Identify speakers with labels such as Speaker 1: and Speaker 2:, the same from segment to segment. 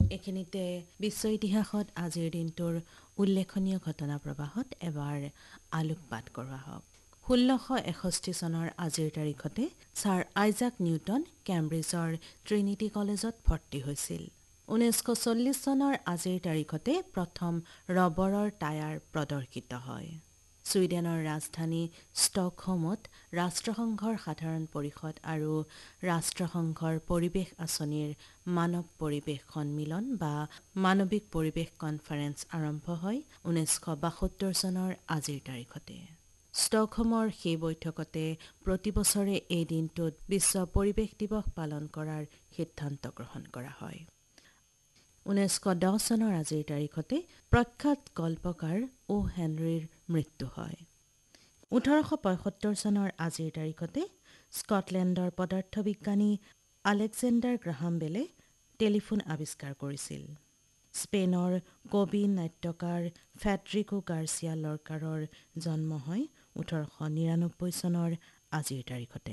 Speaker 1: এইখিনিতে বিশ্ব ইতিহাসত আজিৰ দিনটোৰ উল্লেখনীয় ঘটনা প্ৰবাহত এবাৰ আলোকপাত কৰোৱা হওক। 1661 চনৰ আজিৰ তাৰিখতে ছাৰ আইজাক নিউটন কেম্ব্ৰিজৰ ট্ৰিনিটি কলেজত ভৰ্তি হৈছিল। 1940 চনৰ আজিৰ তাৰিখতে প্ৰথম ৰবৰৰ টায়াৰ প্ৰদৰ্শিত হয়। ছুইডেনৰ ৰাজধানী ষ্টকহোমত ৰাষ্ট্ৰসংঘৰ সাধাৰণ পৰিষদ আৰু ৰাষ্ট্ৰসংঘৰ পৰিৱেশ আঁচনিৰ মানৱ পৰিৱেশ সন্মিলন বা মানৱিক পৰিৱেশ কনফাৰেন্স আৰম্ভ হয় 1972 চনৰ আজিৰ তাৰিখতে। ষ্টকহোমৰ সেই বৈঠকতে প্ৰতিবছৰে এই দিনটোত বিশ্ব পৰিৱেশ দিৱস পালন কৰাৰ সিদ্ধান্ত গ্ৰহণ কৰা হয়। 1910 চনৰ আজিৰ তাৰিখতে প্ৰখ্যাত গল্পকাৰ অ' হেনৰীৰ মৃত্যু হয়। 1875 চনৰ আজিৰ তাৰিখতে স্কটলেণ্ডৰ পদাৰ্থবিজ্ঞানী আলেকজেণ্ডাৰ গ্ৰাহাম বেলে টেলিফোন আৱিষ্কাৰ কৰিছিল। স্পেইনৰ কবি নাট্যকাৰ ফেডৰিকো গাৰ্চিয়া লৰ্কাৰৰ জন্ম হয় 1899 চনৰ আজিৰ তাৰিখতে।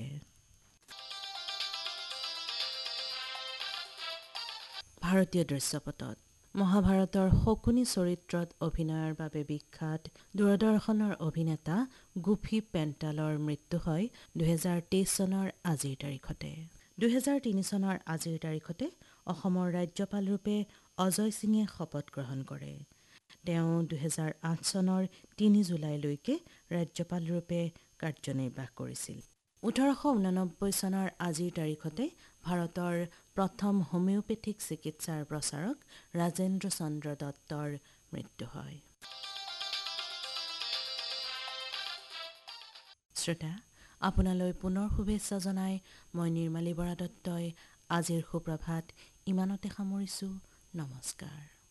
Speaker 1: ভাৰতীয় দৃশ্যপটত মহাভাৰতৰ শকুনি চৰিত্ৰত অভিনয়ৰ বাবে বিখ্যাত দূৰদৰ্শনৰ অভিনেতা গুফি পেণ্টালৰ মৃত্যু হয় 2023 চনৰ আজিৰ তাৰিখতে। 2003 চনৰ আজিৰ তাৰিখতে অসমৰ ৰাজ্যপাল ৰূপে অজয় সিঙে শপত গ্ৰহণ কৰে। তেওঁ 2008 চনৰ 3 জুলাইলৈকে ৰাজ্যপাল ৰূপে কাৰ্যনিৰ্বাহ কৰিছিল। 1889 চনৰ আজিৰ তাৰিখতে ভাৰতৰ প্ৰথম হোমিওপেথিক চিকিৎসাৰ প্ৰচাৰক ৰাজেন্দ্ৰ চন্দ্ৰ দত্তৰ মৃত্যু হয়। শ্ৰোতা, আপোনালৈ পুনৰ শুভেচ্ছা জনাই মই নিৰ্মালী বৰা দত্তই আজিৰ সুপ্ৰভাত ইমানতে সামৰিছোঁ। নমস্কাৰ।